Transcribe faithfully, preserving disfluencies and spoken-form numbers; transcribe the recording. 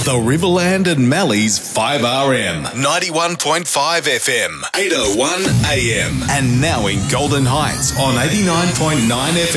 The Riverland and Mallee's five R M, ninety-one point five F M, eight oh one A M, and now in Golden Heights on eighty-nine point nine F M.